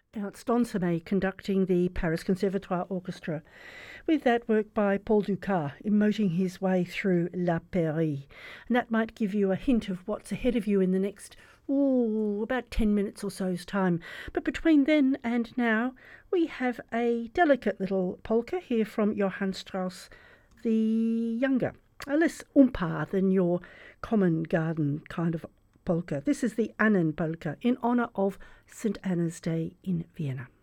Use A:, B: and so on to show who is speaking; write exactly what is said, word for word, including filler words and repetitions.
A: Now it's Don Sommet conducting the Paris Conservatoire Orchestra with that work by Paul Dukas, emoting his way through La Pairie. And that might give you a hint of what's ahead of you in the next, ooh, about ten minutes or so's time. But between then and now, we have a delicate little polka here from Johann Strauss the Younger, a less oompa than your common garden kind of polka. This is the Annen polka in honour of Saint Anna's Day in Vienna.